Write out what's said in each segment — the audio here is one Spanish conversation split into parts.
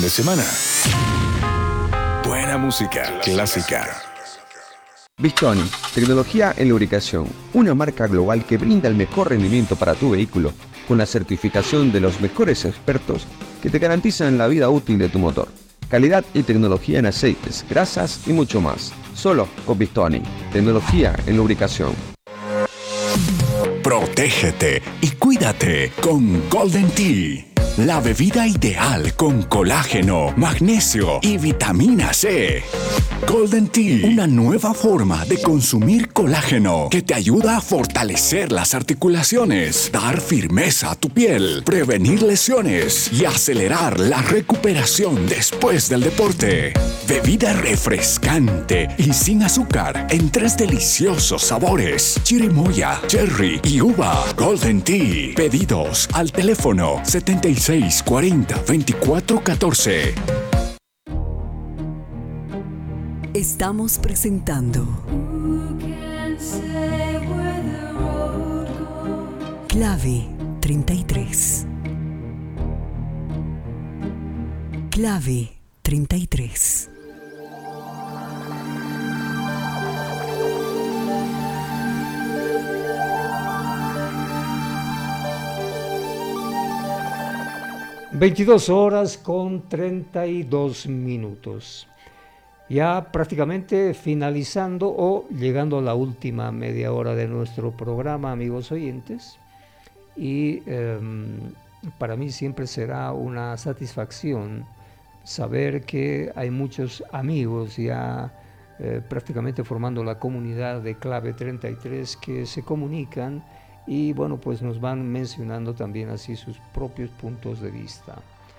de semana. Buena música clásica. Bistoni, tecnología en lubricación, una marca global que brinda el mejor rendimiento para tu vehículo, con la certificación de los mejores expertos que te garantizan la vida útil de tu motor. Calidad y tecnología en aceites, grasas y mucho más. Solo con Bistoni, tecnología en lubricación. Protégete y cuídate con Golden Tea. La bebida ideal con colágeno, magnesio y vitamina C. Golden Tea, una nueva forma de consumir colágeno que te ayuda a fortalecer las articulaciones, dar firmeza a tu piel, prevenir lesiones y acelerar la recuperación después del deporte. Bebida refrescante y sin azúcar en 3 deliciosos sabores: chirimoya, cherry y uva. Golden Tea. Pedidos al teléfono 7640-2414. Estamos presentando Clave 33. Clave 33. (22:32). Ya prácticamente finalizando o llegando a la última media hora de nuestro programa, amigos oyentes. Y para mí siempre será una satisfacción saber que hay muchos amigos ya prácticamente formando la comunidad de Clave 33 que se comunican y bueno, pues nos van mencionando también así sus propios puntos de vista.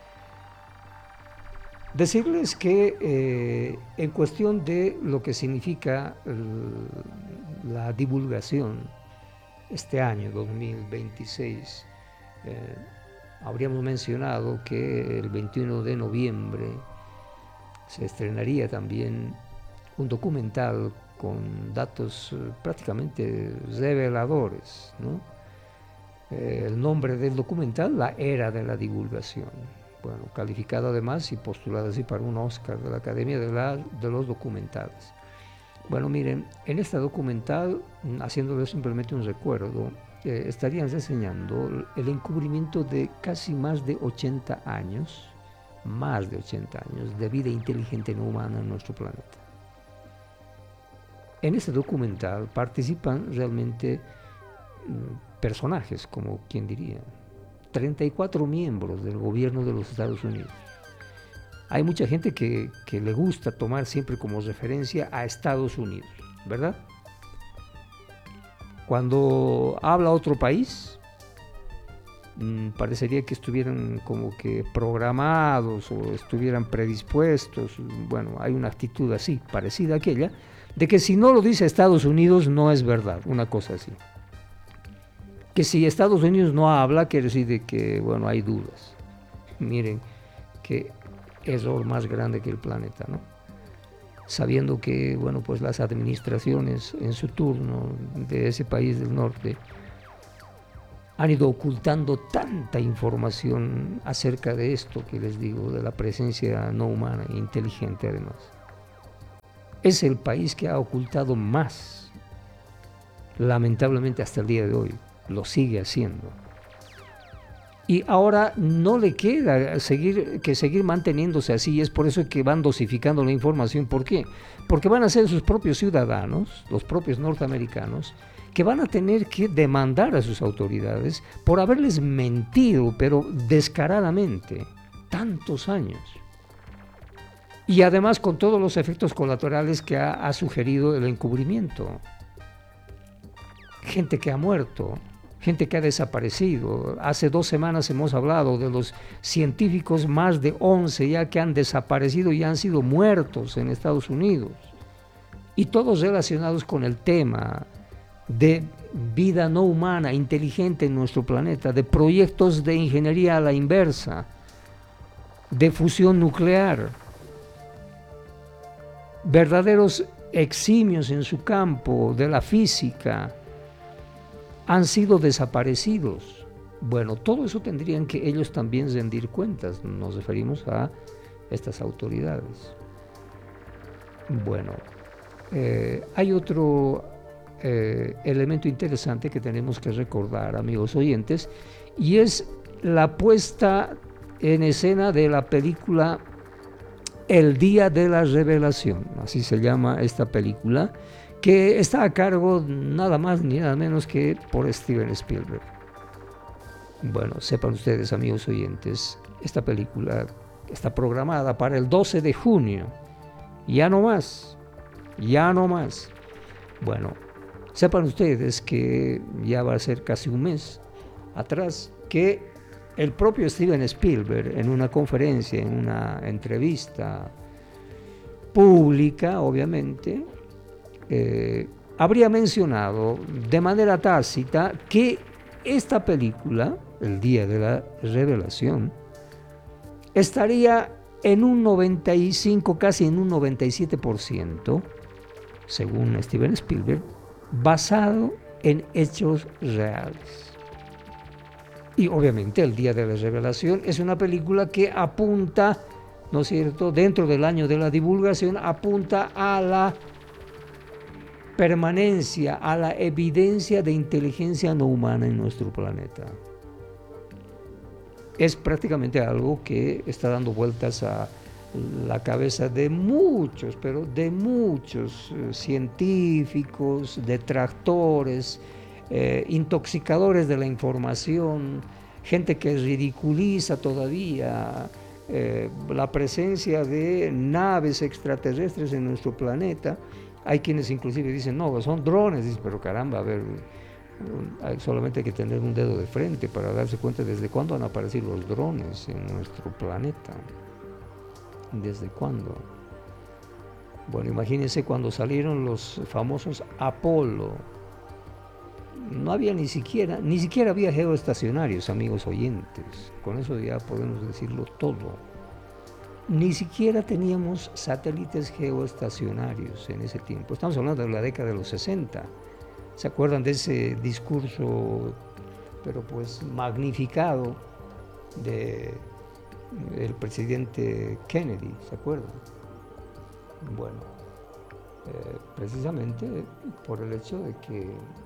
Decirles que en cuestión de lo que significa la divulgación este año 2026, habríamos mencionado que el 21 de noviembre se estrenaría también un documental con datos prácticamente reveladores, ¿no? El nombre del documental, La Era de la Divulgación. Bueno, calificado además y postulado así para un Oscar de la Academia de los Documentales. Bueno, miren, en este documental, haciéndole simplemente un recuerdo, estarían reseñando el encubrimiento de casi más de 80 años de vida inteligente no humana en nuestro planeta. En este documental participan realmente personajes, como quien diría, 34 miembros del gobierno de los Estados Unidos. Hay mucha gente que le gusta tomar siempre como referencia a Estados Unidos, ¿verdad? Cuando habla otro país, parecería que estuvieran como que programados o estuvieran predispuestos. Bueno, hay una actitud así, parecida a aquella, de que si no lo dice Estados Unidos no es verdad, una cosa así. Que si Estados Unidos no habla, quiere decir de que, bueno, hay dudas. Miren, qué error más grande que el planeta, ¿no? Sabiendo que, bueno, pues las administraciones en su turno de ese país del norte han ido ocultando tanta información acerca de esto que les digo, de la presencia no humana e inteligente además. Es el país que ha ocultado más, lamentablemente hasta el día de hoy. Lo sigue haciendo. Y ahora no le queda seguir manteniéndose así, y es por eso que van dosificando la información. ¿Por qué? Porque van a ser sus propios ciudadanos, los propios norteamericanos, que van a tener que demandar a sus autoridades por haberles mentido, pero descaradamente, tantos años. Y además con todos los efectos colaterales que ha sugerido el encubrimiento. Gente que ha muerto, gente que ha desaparecido. Hace 2 semanas hemos hablado de los científicos, más de 11 ya que han desaparecido y han sido muertos en Estados Unidos. Y todos relacionados con el tema de vida no humana, inteligente en nuestro planeta, de proyectos de ingeniería a la inversa, de fusión nuclear, verdaderos eximios en su campo de la física, han sido desaparecidos. Bueno, todo eso tendrían que ellos también rendir cuentas. Nos referimos a estas autoridades. Bueno, hay otro elemento interesante que tenemos que recordar, amigos oyentes, y es la puesta en escena de la película El Día de la Revelación, así se llama esta película, que está a cargo nada más ni nada menos que por Steven Spielberg. Bueno, sepan ustedes, amigos oyentes, esta película está programada para el 12 de junio, ya no más. Bueno, sepan ustedes que ya va a ser casi un mes atrás que el propio Steven Spielberg, en una conferencia, en una entrevista pública, obviamente, habría mencionado de manera tácita que esta película, El Día de la Revelación, estaría en un 95, casi en un 97%, según Steven Spielberg, basado en hechos reales. Y obviamente El Día de la Revelación es una película que apunta, ¿no es cierto?, dentro del año de la divulgación, apunta a la permanencia, a la evidencia de inteligencia no humana en nuestro planeta. Es prácticamente algo que está dando vueltas a la cabeza de muchos, pero de muchos científicos, detractores, intoxicadores de la información, gente que ridiculiza todavía la presencia de naves extraterrestres en nuestro planeta. Hay quienes inclusive dicen, no, son drones. Dicen, pero caramba, a ver, solamente hay que tener un dedo de frente para darse cuenta desde cuándo han aparecido los drones en nuestro planeta. ¿Desde cuándo? Bueno, imagínense cuando salieron los famosos Apolo. No había ni siquiera había geoestacionarios, amigos oyentes. Con eso ya podemos decirlo todo. Ni siquiera teníamos satélites geoestacionarios en ese tiempo. Estamos hablando de la década de los 60. ¿Se acuerdan de ese discurso, pero pues magnificado, del presidente Kennedy? ¿Se acuerdan? Bueno, precisamente por el hecho de que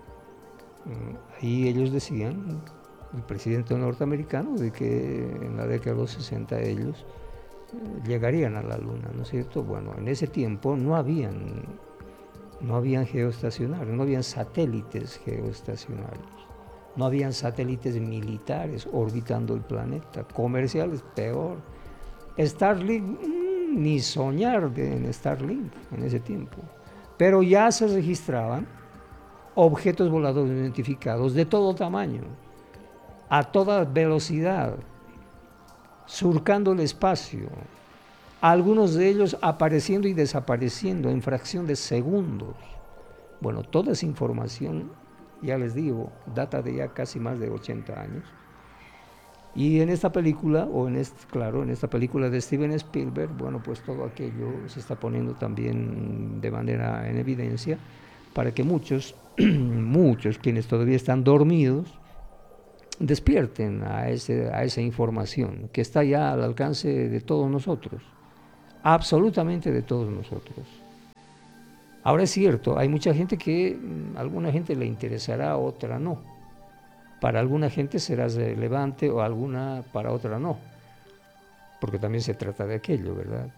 ahí ellos decían, el presidente norteamericano, de que en la década de los 60 ellos llegarían a la Luna, ¿no es cierto? Bueno, en ese tiempo no habían geoestacionarios, no habían satélites geoestacionarios, no habían satélites militares orbitando el planeta, comerciales peor. Starlink, ni soñar en Starlink en ese tiempo, pero ya se registraban objetos voladores no identificados de todo tamaño, a toda velocidad, surcando el espacio, algunos de ellos apareciendo y desapareciendo en fracción de segundos. Bueno, toda esa información, ya les digo, data de ya casi más de 80 años. Y en esta película, en esta película de Steven Spielberg, bueno, pues todo aquello se está poniendo también de manera en evidencia para que muchos quienes todavía están dormidos, despierten a esa información que está ya al alcance de todos nosotros, absolutamente de todos nosotros. Ahora es cierto, hay mucha gente que alguna gente le interesará, otra no. Para alguna gente será relevante o para otra no, porque también se trata de aquello, ¿verdad?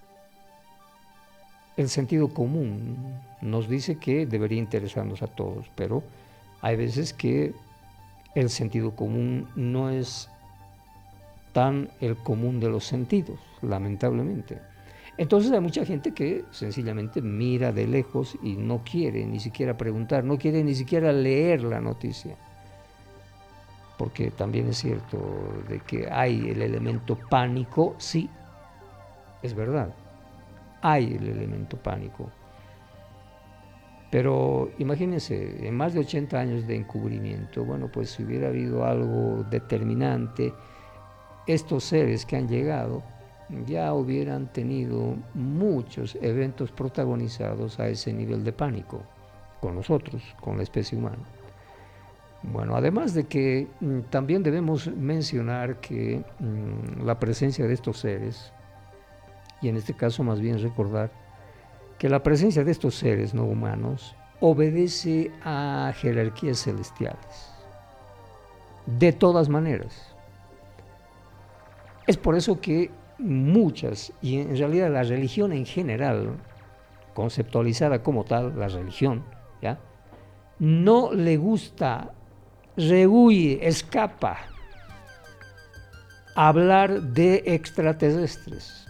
El sentido común nos dice que debería interesarnos a todos, pero hay veces que el sentido común no es tan el común de los sentidos, lamentablemente. Entonces hay mucha gente que sencillamente mira de lejos y no quiere ni siquiera preguntar, no quiere ni siquiera leer la noticia. Porque también es cierto de que hay el elemento pánico, sí, es verdad, hay el elemento pánico. Pero imagínense, en más de 80 años de encubrimiento, bueno, pues si hubiera habido algo determinante, estos seres que han llegado ya hubieran tenido muchos eventos protagonizados a ese nivel de pánico, con nosotros, con la especie humana. Bueno, además de que también debemos mencionar que la presencia de estos seres y en este caso más bien recordar que la presencia de estos seres no humanos obedece a jerarquías celestiales, de todas maneras. Es por eso que muchas, y en realidad la religión en general, conceptualizada como tal, la religión, ¿ya?, no le gusta, rehuye, escapa hablar de extraterrestres.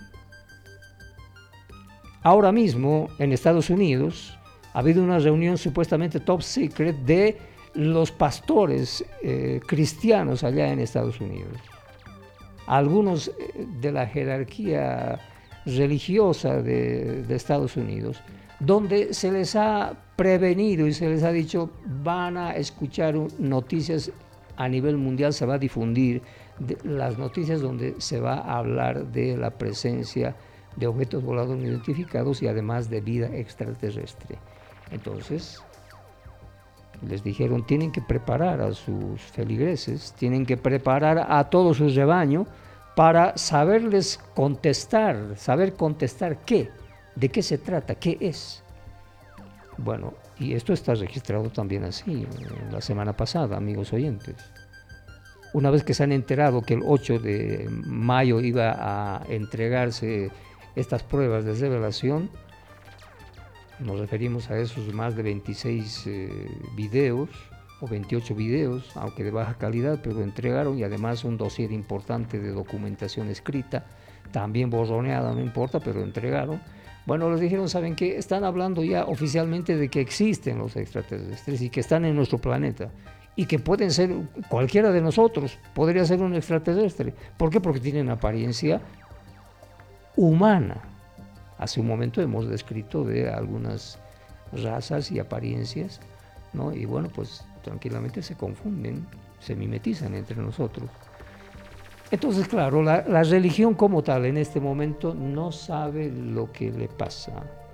Ahora mismo en Estados Unidos ha habido una reunión supuestamente top secret de los pastores cristianos allá en Estados Unidos. Algunos de la jerarquía religiosa de Estados Unidos, donde se les ha prevenido y se les ha dicho van a escuchar noticias a nivel mundial, se va a difundir las noticias donde se va a hablar de la presencia de objetos voladores no identificados y además de vida extraterrestre. Entonces les dijeron, tienen que preparar a sus feligreses, tienen que preparar a todo su rebaño para saberles contestar, saber contestar qué, de qué se trata, qué es. Bueno, y esto está registrado también así, la semana pasada, amigos oyentes. Una vez que se han enterado que el 8 de mayo iba a entregarse estas pruebas de revelación, nos referimos a esos más de 26 videos o 28 videos, aunque de baja calidad, pero entregaron, y además un dossier importante de documentación escrita, también borroneada, no importa, pero entregaron. Bueno, les dijeron, ¿saben qué? Están hablando ya oficialmente de que existen los extraterrestres y que están en nuestro planeta y que pueden ser cualquiera de nosotros, podría ser un extraterrestre. ¿Por qué? Porque tienen apariencia humana. Hace un momento hemos descrito de algunas razas y apariencias, ¿no? Y bueno, pues tranquilamente se confunden, se mimetizan entre nosotros. Entonces, claro, la religión como tal en este momento no sabe lo que le pasa.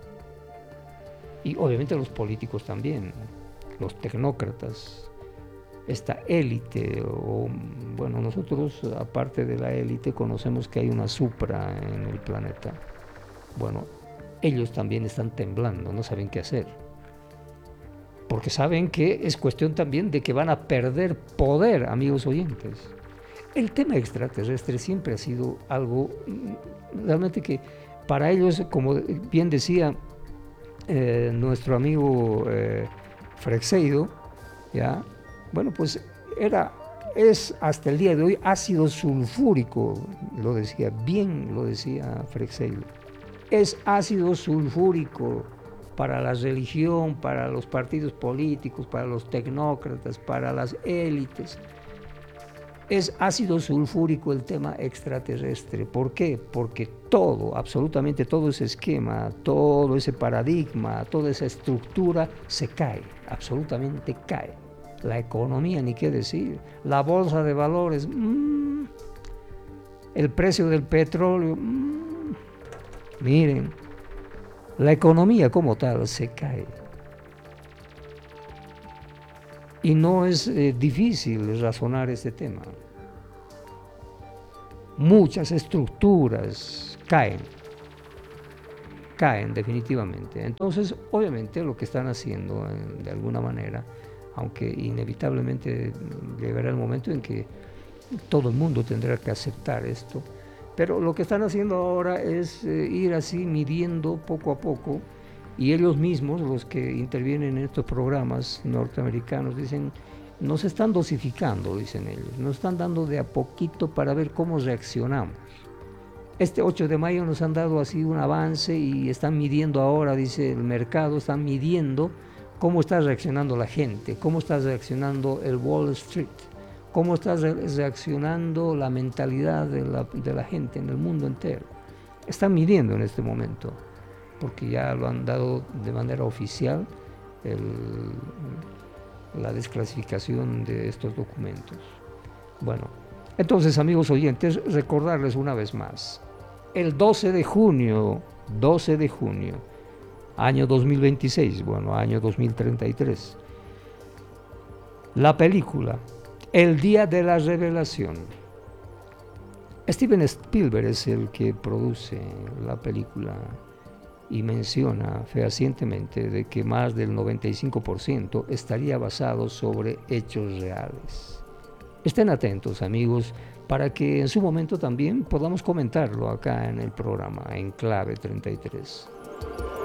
Y obviamente los políticos también, los tecnócratas, esta élite, o bueno, nosotros aparte de la élite conocemos que hay una supra en el planeta. Bueno, ellos también están temblando, no saben qué hacer. Porque saben que es cuestión también de que van a perder poder, amigos oyentes. El tema extraterrestre siempre ha sido algo realmente que para ellos, como bien decía nuestro amigo Freixedo, ¿ya? Bueno, pues es hasta el día de hoy ácido sulfúrico, lo decía Freixedo. Es ácido sulfúrico para la religión, para los partidos políticos, para los tecnócratas, para las élites. Es ácido sulfúrico el tema extraterrestre. ¿Por qué? Porque todo, absolutamente todo ese esquema, todo ese paradigma, toda esa estructura se cae, absolutamente cae. La economía, ni qué decir. La bolsa de valores, el precio del petróleo, miren, la economía como tal se cae. Y no es difícil razonar este tema. Muchas estructuras caen definitivamente. Entonces, obviamente, lo que están haciendo de alguna manera, aunque inevitablemente llegará el momento en que todo el mundo tendrá que aceptar esto, pero lo que están haciendo ahora es ir así midiendo poco a poco. Y ellos mismos, los que intervienen en estos programas norteamericanos, dicen, nos están dosificando, dicen ellos, nos están dando de a poquito para ver cómo reaccionamos. Este 8 de mayo nos han dado así un avance y están midiendo ahora, dice el mercado, están midiendo cómo está reaccionando la gente, cómo está reaccionando el Wall Street, cómo está reaccionando la mentalidad de la gente en el mundo entero. Están midiendo en este momento, porque ya lo han dado de manera oficial la desclasificación de estos documentos. Bueno, entonces, amigos oyentes, recordarles una vez más, el 12 de junio, año 2026, bueno, año 2033, la película El Día de la Revelación, Steven Spielberg es el que produce la película y menciona fehacientemente de que más del 95% estaría basado sobre hechos reales. Estén atentos, amigos, para que en su momento también podamos comentarlo acá en el programa, en Clave 33.